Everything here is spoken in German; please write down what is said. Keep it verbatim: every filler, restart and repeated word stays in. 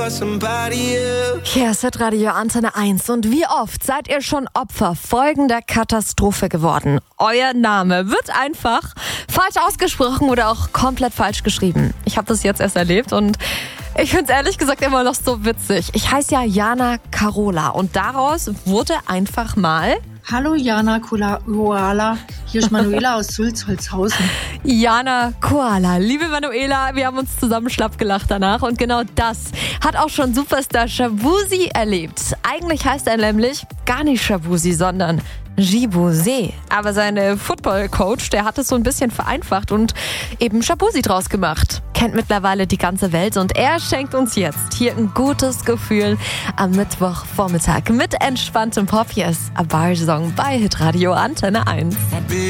Hier ist Radio Antenne eins und wie oft seid ihr schon Opfer folgender Katastrophe geworden? Euer Name wird einfach falsch ausgesprochen oder auch komplett falsch geschrieben. Ich habe das jetzt erst erlebt und ich finde es ehrlich gesagt immer noch so witzig. Ich heiße ja Jana Carola und daraus wurde einfach mal... Hallo Jana Koala, hier ist Manuela aus Sulz-Holzhausen. Jana Koala, liebe Manuela, wir haben uns zusammen schlapp gelacht danach und genau das hat auch schon Superstar Shaboozey erlebt. Eigentlich heißt er nämlich gar nicht Shaboozey, sondern Jibozé. Aber sein Football-Coach, der hat es so ein bisschen vereinfacht und eben Shaboozey draus gemacht. Kennt mittlerweile die ganze Welt und er schenkt uns jetzt hier ein gutes Gefühl am Mittwochvormittag mit entspanntem Pop. Hier ist A Bar Song bei Hitradio Antenne eins.